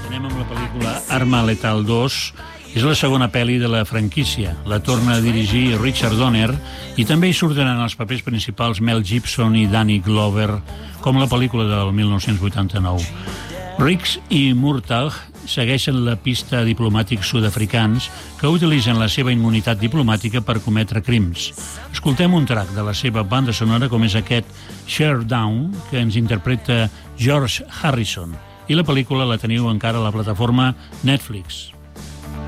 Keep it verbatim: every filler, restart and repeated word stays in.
Anem amb la pel·lícula Arma Letal dos. És la segona pel·li de la franquícia. La torna a dirigir Richard Donner i també hi surten en els papers principals Mel Gibson i Danny Glover, com la pel·lícula del mil nou-cents vuitanta-nou. Riggs i Murtagh segueixen la pista a diplomàtics sud-africans que utilitzen la seva immunitat diplomàtica per cometre crims. Escoltem un track de la seva banda sonora, com és aquest Share Down, que ens interpreta George Harrison. I la pel·lícula la teniu encara a la plataforma Netflix.